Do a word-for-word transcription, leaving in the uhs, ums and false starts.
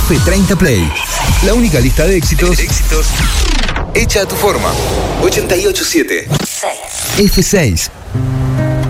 F treinta Play. La única lista de éxitos, éxitos hecha a tu forma. ochenta y ocho siete. F seis.